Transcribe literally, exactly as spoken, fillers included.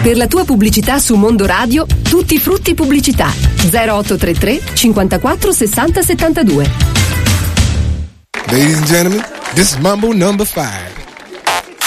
Per la tua pubblicità su Mondo Radio, Tutti Frutti Pubblicità. zero otto tre tre cinquantaquattro sessanta settantadue. Ladies and gentlemen, this is Mambo number five.